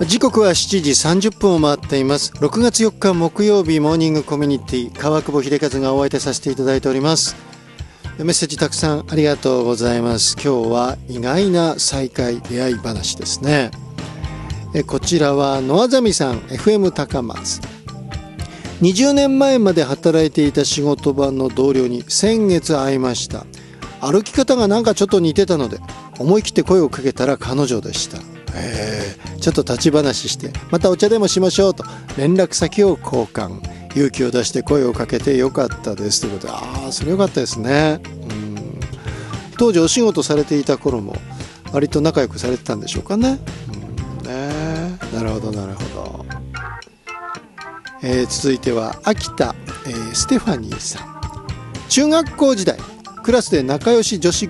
時刻は7時30分を回っています。6月4日木曜日、モーニングコミュニティ、川久保秀和がお相手させていただいております。メッセージたくさんありがとうございます。今日は意外な再会出会い話ですね。こちらは野あざみさん、 FM 高松。20年前まで働いていた仕事場の同僚に先月会いました。歩き方がなんかちょっと似てたので思い切って声をかけたら彼女でした。ちょっと立ち話してまたお茶でもしましょうと連絡先を交換。勇気を出して声をかけてよかったですということで、それよかったですね。当時お仕事されていた頃も割と仲良くされてたんでしょうかね。なるほどなるほど。続いては秋田、ステファニーさん。中学校時代クラスで仲良し女子